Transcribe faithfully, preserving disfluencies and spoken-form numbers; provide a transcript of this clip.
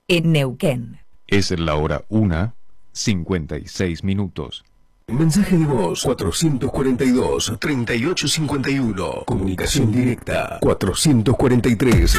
en Neuquén. Es la hora una, cincuenta y seis minutos. Mensaje de voz cuatrocientos cuarenta y dos, treinta y ocho cincuenta y uno. Comunicación directa cuatrocientos cuarenta y tres.